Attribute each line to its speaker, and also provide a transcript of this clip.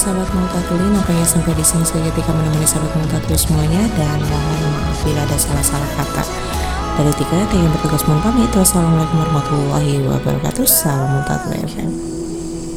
Speaker 1: sahabat Multatuli, nampaknya sampai di sini saja Tika menemani sahabat Multatuli semuanya, dan mohon maaf bila ada salah-salah kata. Dari Tika yang bertugas mohon pamit. Wassalamualaikum warahmatullahi wabarakatuh. Salam Multatuli FM.